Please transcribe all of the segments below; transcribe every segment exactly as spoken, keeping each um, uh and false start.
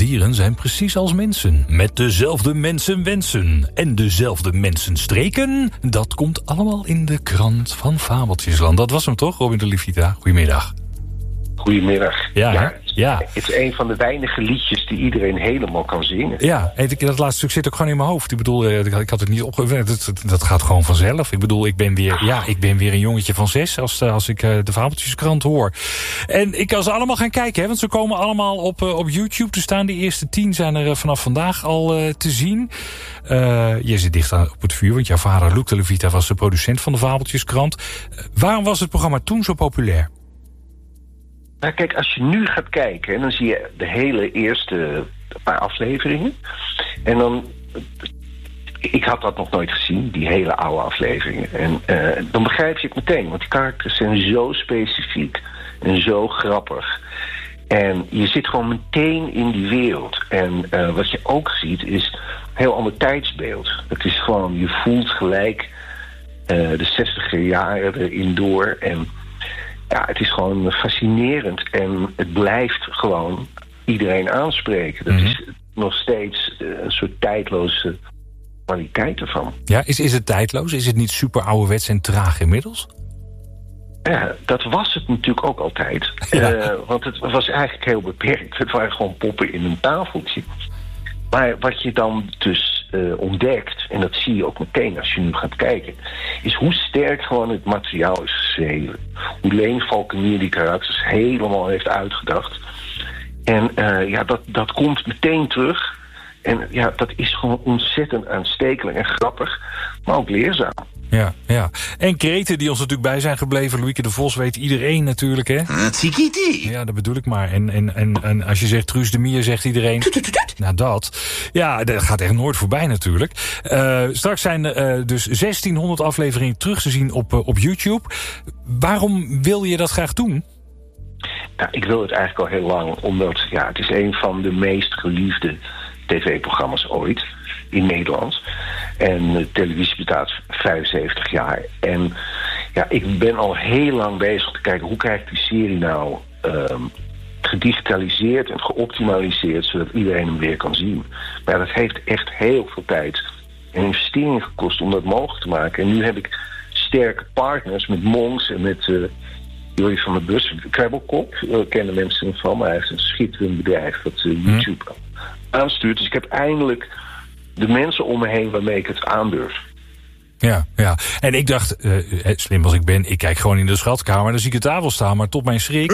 Dieren zijn precies als mensen. Met dezelfde mensen wensen. En dezelfde mensen streken. Dat komt allemaal in de krant van Fabeltjesland. Dat was hem toch, Robin de Liefvita? Goedemiddag. Goedemiddag. Ja, ja, ja. Het is een van de weinige liedjes die iedereen helemaal kan zingen. Ja, en dat laatste stuk zit ook gewoon in mijn hoofd. Ik bedoel, ik had het niet opgewerkt. Dat, dat gaat gewoon vanzelf. Ik bedoel, ik ben weer, ja, ik ben weer een jongetje van zes als, als ik de Fabeltjeskrant hoor. En ik kan ze allemaal gaan kijken, hè, want ze komen allemaal op, op YouTube te staan. De eerste tien zijn er vanaf vandaag al uh, te zien. Uh, je zit dicht op het vuur, want jouw vader, Luc de Liefvita, was de producent van de Fabeltjeskrant. Uh, waarom was het programma toen zo populair? Nou, kijk, als je nu gaat kijken, en dan zie je de hele eerste paar afleveringen. En dan, ik had dat nog nooit gezien, die hele oude afleveringen. En uh, dan begrijp je het meteen, want die karakters zijn zo specifiek en zo grappig. En je zit gewoon meteen in die wereld. En uh, wat je ook ziet is een heel ander tijdsbeeld. Het is gewoon, je voelt gelijk uh, de zestiger jaren erin door. En ja, het is gewoon fascinerend. En het blijft gewoon iedereen aanspreken. Dat mm-hmm. is nog steeds uh, een soort tijdloze kwaliteit ervan. Ja, is, is het tijdloos? Is het niet super ouderwets en traag inmiddels? Ja, dat was het natuurlijk ook altijd. Ja. Uh, want het was eigenlijk heel beperkt. Het waren gewoon poppen in een tafeltje. Maar wat je dan dus uh, ontdekt, en dat zie je ook meteen als je nu gaat kijken, is hoe sterk gewoon het materiaal is geschreven. Hoe Leen Valkenier die karakters helemaal heeft uitgedacht. En uh, ja, dat, dat komt meteen terug. En ja, dat is gewoon ontzettend aanstekelijk en grappig, maar ook leerzaam. Ja, ja. En kreten die ons natuurlijk bij zijn gebleven. Loïke de Vos weet iedereen natuurlijk, hè? Tsikiti. Ja, dat bedoel ik maar. En, en, en, en als je zegt Truus de Mier, zegt iedereen... Nou, dat. Ja, dat gaat echt nooit voorbij natuurlijk. Uh, straks zijn uh, dus zestienhonderd afleveringen terug te zien op, uh, op YouTube. Waarom wil je dat graag doen? Ja, ik wil het eigenlijk al heel lang. Omdat ja, het is een van de meest geliefde tv-programma's ooit in Nederland. En de televisie bestaat vijfenzeventig jaar. En ja, ik ben al heel lang bezig te kijken, hoe krijg ik die serie nou um, gedigitaliseerd en geoptimaliseerd, zodat iedereen hem weer kan zien. Maar dat heeft echt heel veel tijd en investering gekost om dat mogelijk te maken. En nu heb ik sterke partners met Monks en met uh, Joey van der Bus. Krabbelkop, daar kennen mensen van, maar hij heeft een schitterend bedrijf dat uh, YouTube hm. aanstuurt. Dus ik heb eindelijk de mensen om me heen waarmee ik het aandurf. Ja, ja. En ik dacht, uh, slim als ik ben, ik kijk gewoon in de schatkamer, dan zie ik de tafel staan, maar tot mijn schrik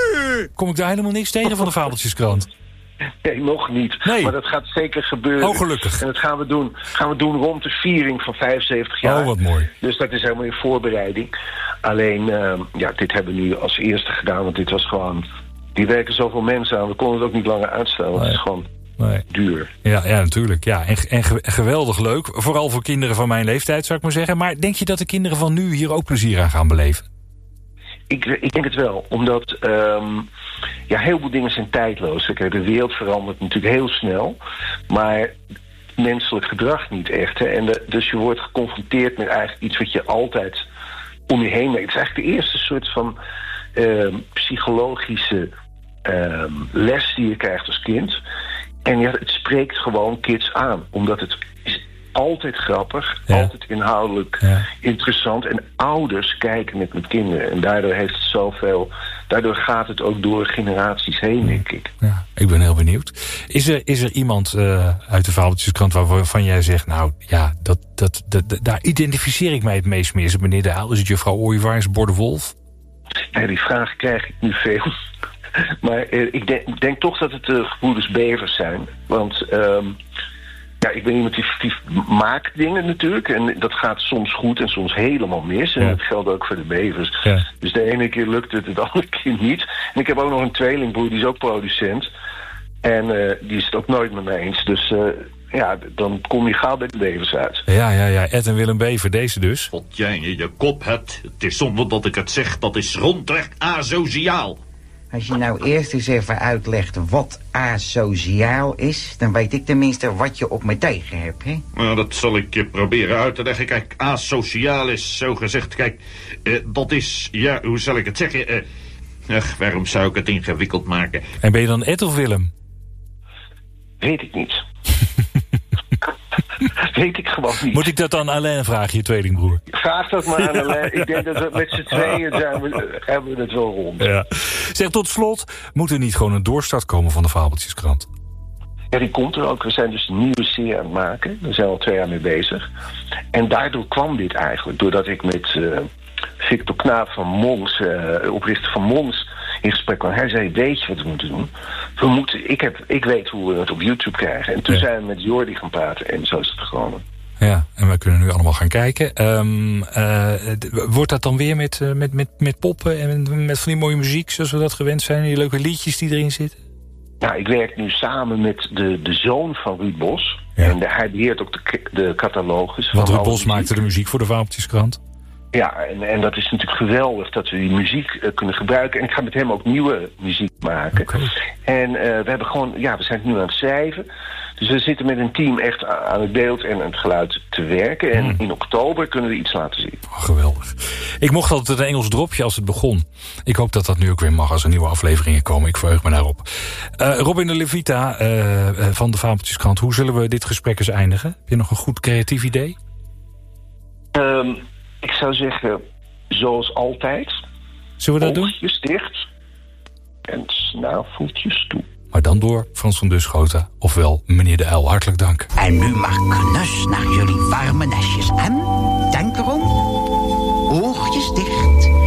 kom ik daar helemaal niks tegen van de Fabeltjeskrant. Nee, nog niet. Nee. Maar dat gaat zeker gebeuren. Oh, gelukkig. En dat gaan we doen, gaan we doen rond de viering van vijfenzeventig jaar. Oh, wat mooi. Dus dat is helemaal in voorbereiding. Alleen, uh, ja, dit hebben we nu als eerste gedaan, want dit was gewoon, die werken zoveel mensen aan, we konden het ook niet langer uitstellen. Want nee. Het is gewoon Nee. duur. Ja, ja, natuurlijk. Ja. En, en geweldig leuk. Vooral voor kinderen van mijn leeftijd, zou ik maar zeggen. Maar denk je dat de kinderen van nu hier ook plezier aan gaan beleven? Ik, ik denk het wel. Omdat um, ja, heel veel dingen zijn tijdloos. Kijk, de wereld verandert natuurlijk heel snel. Maar menselijk gedrag niet echt. Hè. En de, dus je wordt geconfronteerd met eigenlijk iets wat je altijd om je heen weet. Het is eigenlijk de eerste soort van um, psychologische um, les die je krijgt als kind. En ja, het spreekt gewoon kids aan. Omdat het is altijd grappig, ja. altijd inhoudelijk ja. interessant. En ouders kijken het met kinderen. En daardoor heeft het zoveel. Daardoor gaat het ook door generaties heen, denk ik. Ja, ik ben heel benieuwd. Is er, is er iemand uh, uit de Fabeltjeskrant waarvan jij zegt, nou ja, dat, dat, dat, dat, daar identificeer ik mij het meest mee? Is het meneer De Uyl? Is het juffrouw Ooyevaar? Is het Bor de Wolf? Ja, die vraag krijg ik nu veel. Maar eh, ik denk, denk toch dat het de uh, gebroeders Bevers zijn. Want um, ja, ik ben iemand die, die maakt dingen natuurlijk. En dat gaat soms goed en soms helemaal mis. En ja. dat geldt ook voor de Bevers. Ja. Dus de ene keer lukt het, de andere keer niet. En ik heb ook nog een tweelingbroer, die is ook producent. En uh, die is het ook nooit met me eens. Dus uh, ja, dan kom je gauw bij de Bevers uit. Ja, ja, ja. Ed en Willem Bever, deze dus. Wat jij in je kop hebt. Het is zonder dat ik het zeg, dat is rondweg asociaal. Als je nou eerst eens even uitlegt wat asociaal is, dan weet ik tenminste wat je op me tegen hebt, hè? Nou, dat zal ik je proberen uit te leggen. Kijk, asociaal is zo gezegd, kijk, uh, dat is, ja, hoe zal ik het zeggen? Uh, ach, waarom zou ik het ingewikkeld maken? En ben je dan Ed of Willem? Weet ik niet. Weet ik gewoon niet. Moet ik dat dan Alain vragen, je tweelingbroer? Vraag dat maar aan Alain. Ik denk dat we met z'n tweeën zijn we, hebben we het wel rond. Ja. Zeg, tot slot, moet er niet gewoon een doorstart komen van de Fabeltjeskrant? Ja, die komt er ook. We zijn dus een nieuwe serie aan het maken. Daar zijn we al twee jaar mee bezig. En daardoor kwam dit eigenlijk. Doordat ik met uh, Victor Knaap van Mons, uh, oprichter van Mons, in gesprek kwam. Hij zei, weet je wat we moeten doen? We moeten, ik, heb, ik weet hoe we het op YouTube krijgen. En toen ja. zijn we met Jordi gaan praten. En zo is het gekomen. Ja, en we kunnen nu allemaal gaan kijken. Um, uh, wordt dat dan weer met, uh, met, met, met poppen en met van die mooie muziek, zoals we dat gewend zijn? Die leuke liedjes die erin zitten? Nou, ik werk nu samen met de, de zoon van Ruud Bos. Ja. En de, hij beheert ook de, de catalogus. Want Ruud Bos maakte de muziek voor de Fabeltjeskrant. Ja, en, en dat is natuurlijk geweldig dat we die muziek uh, kunnen gebruiken. En ik ga met hem ook nieuwe muziek maken. Okay. En uh, we hebben gewoon, ja, we zijn nu aan het schrijven. Dus we zitten met een team echt aan het beeld en het geluid te werken. En mm. in oktober kunnen we iets laten zien. Oh, geweldig. Ik mocht altijd een Engels dropje als het begon. Ik hoop dat dat nu ook weer mag als er nieuwe afleveringen komen. Ik verheug me daarop. Uh, Robin de Levita uh, van de Fabeltjeskrant. Hoe zullen we dit gesprek eens eindigen? Heb je nog een goed creatief idee? Um, ik zou zeggen, zoals altijd. Zullen we dat doen? Oogjes dicht en snaveltjes toe. Maar dan door Frans van Duschoten, ofwel meneer de Uil. Hartelijk dank. En nu maar knus naar jullie warme nestjes. En denk erom, oogjes dicht